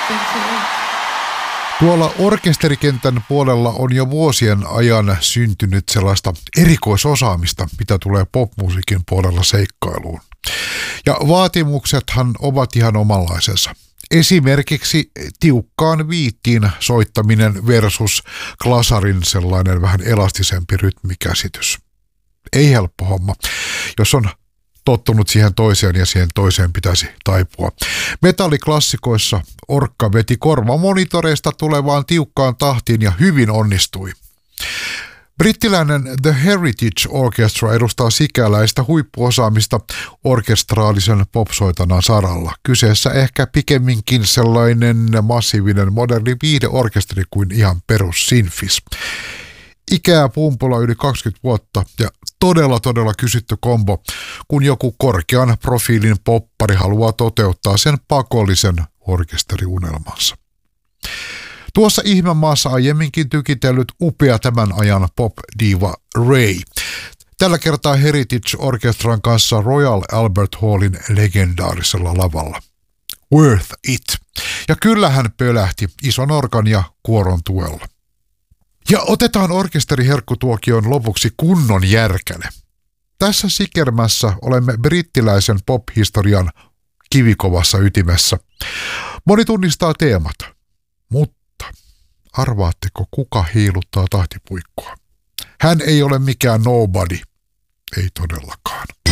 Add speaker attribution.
Speaker 1: Tuolla orkesterikentän puolella on jo vuosien ajan syntynyt sellaista erikoisosaamista, mitä tulee popmusiikin puolella seikkailuun. Ja vaatimuksethan ovat ihan omanlaisensa. Esimerkiksi tiukkaan viittiin soittaminen versus glasarin sellainen vähän elastisempi rytmikäsitys. Ei helppo homma, jos on tottunut siihen toiseen ja siihen toiseen pitäisi taipua. Metalliklassikoissa orkka veti korvamonitoreista tulevaan tiukkaan tahtiin ja hyvin onnistui. Brittiläinen The Heritage Orchestra edustaa sikäläistä huippuosaamista orkestraalisen popsoitanan saralla. Kyseessä ehkä pikemminkin sellainen massiivinen moderni viihdeorkesteri kuin ihan perus sinfis. Ikää pumpulla yli 20 vuotta ja todella kysytty kombo, kun joku korkean profiilin poppari haluaa toteuttaa sen pakollisen orkesteriunelmansa. Tuossa ihmemaassa aiemminkin tykitellyt upea tämän ajan pop-diva Ray. Tällä kertaa Heritage Orchestran kanssa Royal Albert Hallin legendaarisella lavalla. Worth it. Ja kyllä hän pölähti ison orkan ja kuoron tuella. Ja otetaan orkesteriherkkutuokion lopuksi kunnon järkäle. Tässä sikermässä olemme brittiläisen pop-historian kivikovassa ytimessä. Moni tunnistaa teemat, mutta arvaatteko kuka hiiluttaa tahtipuikkoa? Hän ei ole mikään nobody, ei todellakaan.